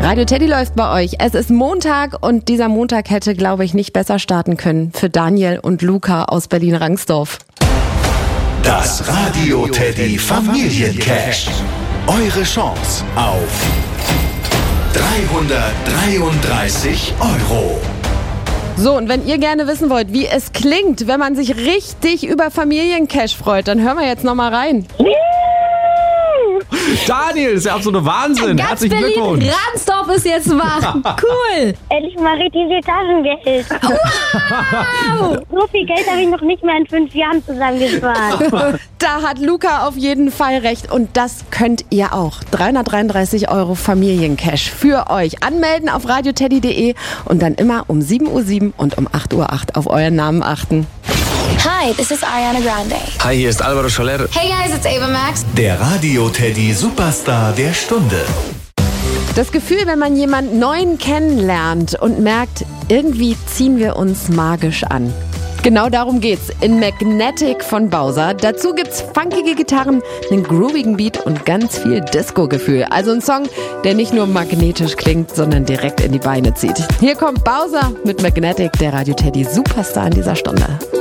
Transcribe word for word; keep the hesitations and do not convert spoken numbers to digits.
Radio Teddy läuft bei euch. Es ist Montag und dieser Montag hätte, glaube ich, nicht besser starten können für Daniel und Luca aus Berlin-Rangsdorf. Das Radio Teddy Familiencash. Eure Chance auf dreihundertdreiunddreißig Euro. So, und wenn ihr gerne wissen wollt, wie es klingt, wenn man sich richtig über Familiencash freut, dann hören wir jetzt nochmal rein. Daniel, das ist ja absoluter Wahnsinn. Ganz Herzlichen Berlin, Glückwunsch. Ransdorf ist jetzt wach. Cool. Endlich mal richtig Taschengeld. Wow. So viel Geld habe ich noch nicht mehr in fünf Jahren zusammengespart. Da hat Luca auf jeden Fall recht und das könnt ihr auch. dreihundertdreiunddreißig Euro Familiencash für euch. Anmelden auf radioteddy punkt de und dann immer um sieben Uhr sieben und um acht Uhr acht auf euren Namen achten. Hi, this is Ariana Grande. Hi, hier ist Alvaro Soler. Hey guys, it's Ava Max. Der Radio Teddy Superstar der Stunde. Das Gefühl, wenn man jemanden Neuen kennenlernt und merkt, irgendwie ziehen wir uns magisch an. Genau darum geht's in Magnetic von Bowser. Dazu gibt's funkige Gitarren, einen groovigen Beat und ganz viel Disco-Gefühl. Also ein Song, der nicht nur magnetisch klingt, sondern direkt in die Beine zieht. Hier kommt Bowser mit Magnetic, der Radio Teddy Superstar in dieser Stunde.